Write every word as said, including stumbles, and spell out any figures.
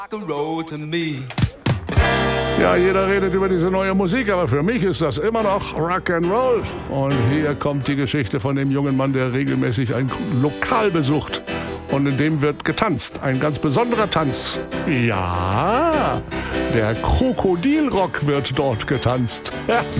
Ja, jeder redet über diese neue Musik, aber für mich ist das immer noch Rock'n'Roll. Und hier kommt die Geschichte von dem jungen Mann, der regelmäßig ein Lokal besucht. Und in dem wird getanzt. Ein ganz besonderer Tanz. Ja, der Krokodilrock wird dort getanzt. Ja.